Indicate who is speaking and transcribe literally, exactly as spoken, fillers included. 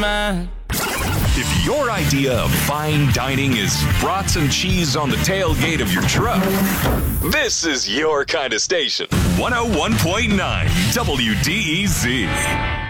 Speaker 1: mine.
Speaker 2: If your idea of fine dining is brats and cheese on the tailgate of your truck, this is your kind of station. one oh one point nine W D E Z.